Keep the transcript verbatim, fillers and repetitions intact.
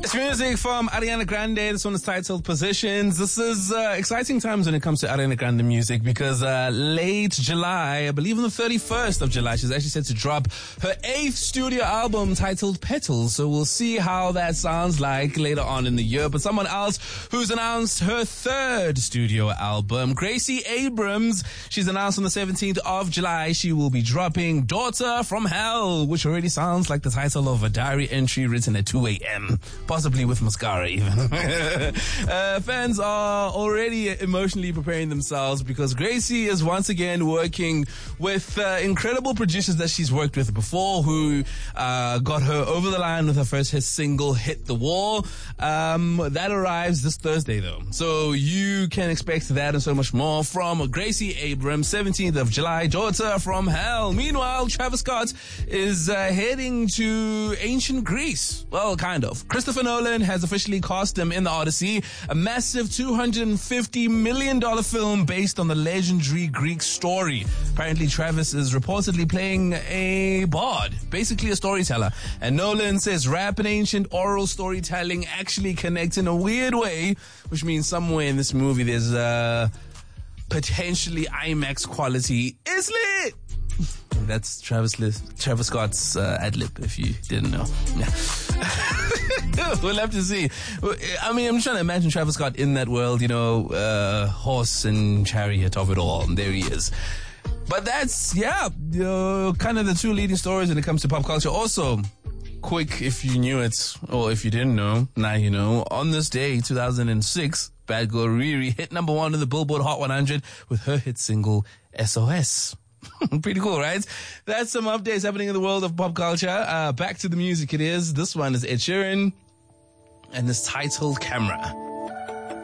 It's music from Ariana Grande. This one is titled Positions. This is uh, exciting times when it comes to Ariana Grande music because uh, late July, I believe on the thirty-first of July, she's actually set to drop her eighth studio album titled Petals. So we'll see how that sounds like later on in the year. But someone else who's announced her third studio album, Gracie Abrams, she's announced on the seventeenth of July she will be dropping Daughter from Hell, which already sounds like the title of a diary entry written at two a.m. Possibly with mascara even. uh, fans are already emotionally preparing themselves because Gracie is once again working with uh, incredible producers that she's worked with before who uh, got her over the line with her first hit single, Hit the Wall. Um, that arrives this Thursday though. So you can expect that and so much more from Gracie Abrams, seventeenth of July, Daughter from Hell. Meanwhile, Travis Scott is uh, heading to ancient Greece. Well, kind of. Christopher Nolan has officially cast him in The Odyssey, a massive two hundred fifty million dollars film based on the legendary Greek story. Apparently, Travis is reportedly playing a bard, basically a storyteller. And Nolan says rap and ancient oral storytelling actually connect in a weird way, which means somewhere in this movie there's uh, potentially IMAX quality. It's lit! That's Travis Travis Scott's uh, ad-lib, if you didn't know. Yeah. We'll have to see. I mean, I'm just trying to imagine Travis Scott in that world, you know, uh, horse and chariot of it all, and there he is. But that's, yeah, you know, kind of the two leading stories when it comes to pop culture. Also, quick, if you knew it, or if you didn't know, now you know, on this day, two thousand six, Bad Girl Riri hit number one in the Billboard Hot one hundred with her hit single, S O S. Pretty cool, right? That's some updates happening in the world of pop culture. Uh, back to the music it is. This one is Ed Sheeran, and it's titled Camera.